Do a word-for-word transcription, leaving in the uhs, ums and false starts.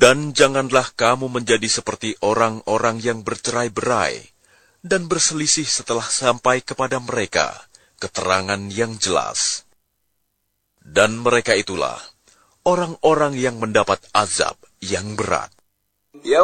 Dan janganlah kamu menjadi seperti orang-orang yang bercerai-berai dan berselisih setelah sampai kepada mereka keterangan yang jelas. Dan mereka itulah orang-orang yang mendapat azab yang berat.